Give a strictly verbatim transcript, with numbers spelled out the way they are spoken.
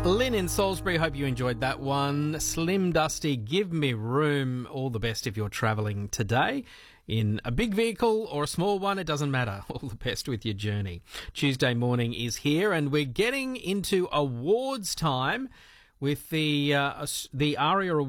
Lynn in Salisbury, hope you enjoyed that one. Slim Dusty, Give Me Room. All the best if you're travelling today in a big vehicle or a small one, it doesn't matter. All the best with your journey. Tuesday morning is here and we're getting into awards time with the uh, the ARIA